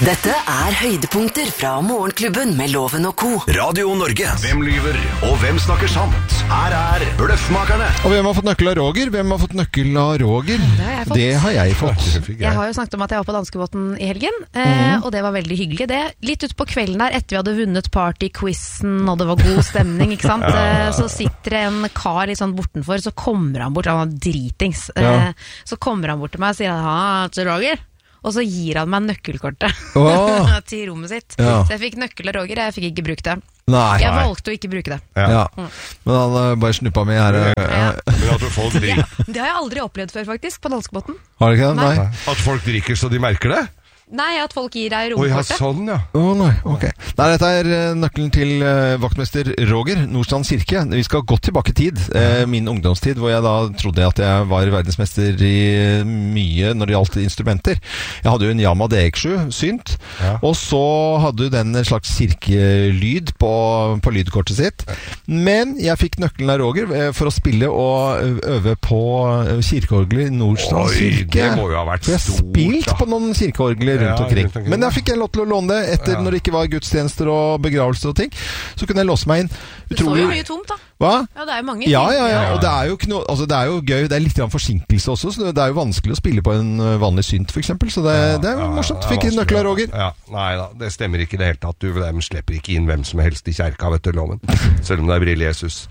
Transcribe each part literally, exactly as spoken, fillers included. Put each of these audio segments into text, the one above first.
Dette er høydepunkter fra Morgenklubben med Loven og Co. Radio Norge. Hvem lyver, og hvem snakker sant? Her er Bløffmakerne. Og hvem har fått nøkkel av Roger? Hvem har fått nøkkel av Roger? Det har jeg fått. Det har jeg fått. Jeg har jo snakket om at jeg var på danskebåten i helgen, eh, mm. og det var veldig hyggelig. Det litt ut på kvelden der, etter vi hadde vunnet party-quizen, og det var god stemning, ikke sant? Eh, så sitter det en kar litt sånn bortenfor, så kommer han bort, han var dritings. Eh, ja. Så kommer han bort til meg og sier, ha, til Roger. Og så gir han meg nøkkelkortet oh. til rommet sitt. Ja. Så jeg fikk nøkkel av Roger, jeg fikk ikke brukt det. Nei. Jeg valgte å ikke bruke det. Ja. Ja. Mm. Men han uh, bare snuppa med her. Uh, ja. Men at folk drikker. Det, det har jeg aldri opplevd før, faktisk, på danskebåten. Har du ikke det? Nei. Nei. At folk drikker så de merker det? Nei, at folk gir deg Å romkortet. ja, sånn, ja. Å oh, nei, ok. Nei, dette er uh, nøkkelen til uh, vaktmester Roger, Nordstrand kirke. Vi skal godt tilbake i tid, uh, min ungdomstid, hvor jeg da trodde at jeg var verdensmester i uh, mye når det gjaldt instrumenter. Jeg hadde jo en Yamaha D X sju synt, ja. Og så hadde jo den en slags kirkelyd på, på lydkortet sitt. Men jeg fikk nøkkelen av Roger uh, for å spille og uh, øve på uh, kirkeorgler i Nordstrand Oi, kirke. Det må jo ha vært for jeg har stort, spilt da. På noen kirkeorgler rundt, ja, omkring. rundt omkring. Men jeg fikk en lov til å låne det etter ja. Når det ikke var gudstjenester og begravelser og ting. Så kunne jeg låse meg inn. Utrolig. Det så jo mye tomt da. Hva? Ja, det er jo mange. Ja, ja, ja. Og det er jo, no, altså, det er jo gøy. Det er litt forsinkelse også, så det er jo vanskelig å spille på en vanlig synt, for eksempel. Så det, ja, det er jo morsomt. Fikk en nøkkel av Roger. Ja. Nei da, det stemmer ikke i det hele tatt. Du de slipper ikke inn hvem som helst i kjerka, vet du, Loven. Selv om det er Brille Jesus.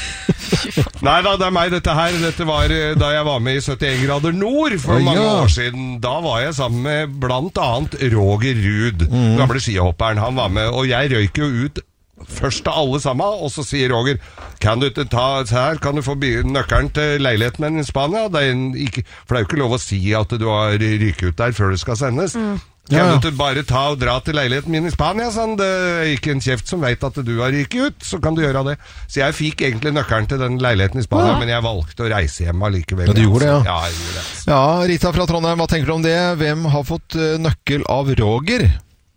Nei da, det er meg dette her. Dette var da jeg var med i syttien grader nord for mange ja. år siden. Da var jeg sammen med blant annet Roger Ruud, mm. gamle skihopperen. Han var med, og jeg røyk jo ut først av alle sammen, og så sier Roger, kan du ikke ta her, kan du få nøkkelen til leiligheten i Spania? Det er ikke, for det er jo ikke lov å si at du har ryket ut der før det skal sendes. Mm. Kan ja. Du ikke bare ta og dra til leiligheten min i Spania, sånn? Det er ikke en kjeft som vet at du har ryket ut, så kan du gjøre det. Så jeg fikk egentlig nøkkelen til den leiligheten i Spania, ja. Men jeg valgte å reise hjem allikevel. Ja, du gjorde det, ja. Ja, jeg gjorde det. Altså. Ja, Rita fra Trondheim, hva tenker du om det? Hvem har fått uh, nøkkel av Roger?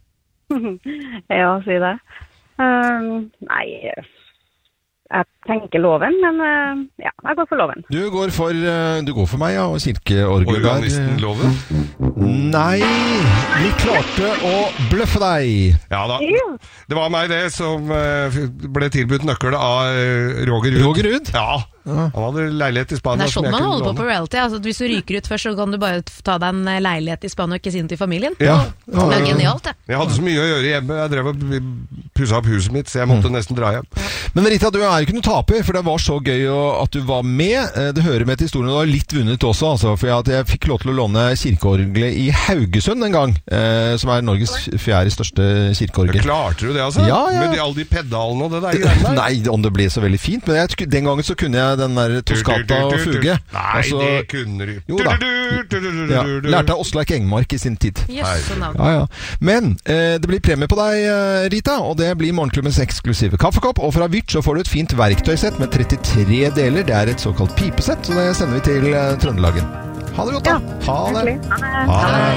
Ja, si det. Um, nei, jeg tenker Loven, men uh, ja, jeg går for Loven. Du går for, uh, du går for meg, ja, og kirkeorgel der. Organisten Loven? Nei, vi klarte å bløffe deg. Ja da, det var meg det som uh, ble tilbudt nøkkel av uh, Roger Ruud. Roger Ruud? Ja. Han hadde leilighet i Spania. Det er sånn man holder på på reality, altså, hvis du ryker ut først, så kan du bare ta deg en leilighet i Spania og ikke si den til familien. Ja. Det er genialt, det. Jeg hadde så mye å gjøre hjemme. Jeg drev og pusset opp huset mitt, så jeg måtte mm. nesten dra hjem. Ja. Men Rita, du er ikke noe taper, for det var så gøy at du var med. Det hører med til historien, og du har litt vunnet også, altså, for jeg fikk lov til å låne kirkeorgelet i Haugesund en gang, eh, som er Norges fjerde største kirkeorgel. Klarte du det, altså? Ja, ja. Med de, alle de pedalene og det der greiene der? Nei, om det ble så veldig fint, men jeg, den gangen så kunne jeg den der Toskata og Fuge. Nei, altså, det kunne du. Jo da. Ja, lærte av Åsleik Engmark i sin tid. Yes, ja, ja. Men eh, det blir premie på deg, Rita, og det blir Morgenklubbens eksklusive kaffekopp, og fra Vyrt så får du et fint verktøysett med trettitre deler. Det er et såkalt pipesett, så det sender vi til uh, Trøndelagen. Ha det godt da. Ja, ha det. Ha det. Ha det.